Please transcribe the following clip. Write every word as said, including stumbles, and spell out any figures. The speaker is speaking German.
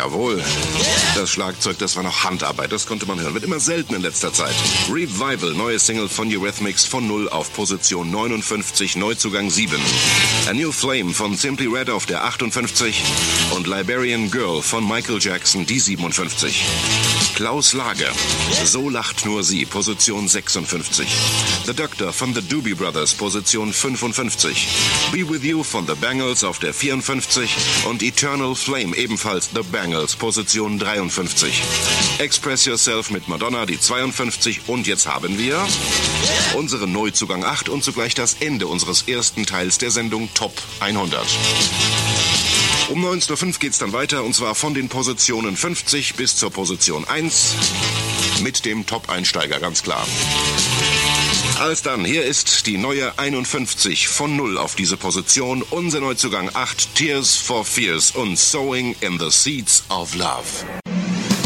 Jawohl. Das Schlagzeug, das war noch Handarbeit, das konnte man hören. Wird immer selten in letzter Zeit. Revival, neue Single von Eurythmics von null auf Position neunundfünfzig, Neuzugang sieben. A New Flame von Simply Red auf der achtundfünfzig und Liberian Girl von Michael Jackson, die siebenundfünfzig. Klaus Lager, So lacht nur sie, Position sechsundfünfzig. The Doctor von The Doobie Brothers, Position fünfundfünfzig. Be With You von The Bangles auf der vierundfünfzig und Eternal Flame, ebenfalls The Bangles, Position dreiundfünfzig. Express Yourself mit Madonna, die zweiundfünfzig. Und jetzt haben wir unseren Neuzugang acht und zugleich das Ende unseres ersten Teils der Sendung Top hundert. Um neunzehn Uhr fünf geht's dann weiter, und zwar von den Positionen fünfzig bis zur Position eins mit dem Top-Einsteiger, ganz klar. Alsdann, hier ist die neue einundfünfzig von null auf diese Position, unser Neuzugang acht, Tears for Fears und Sowing in the Seeds of Love.